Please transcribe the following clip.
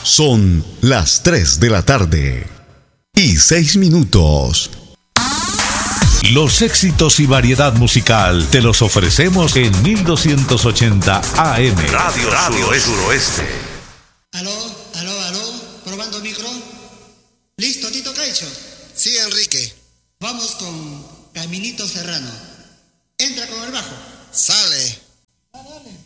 Son las 3 de la tarde y 6 minutos. Los éxitos y variedad musical te los ofrecemos en 1280 AM. Radio Suroeste. Aló, probando micro. ¿Listo, Tito Caicho? Sí, Enrique. Vamos con Caminito Serrano. Entra con el bajo. Sale. Dale.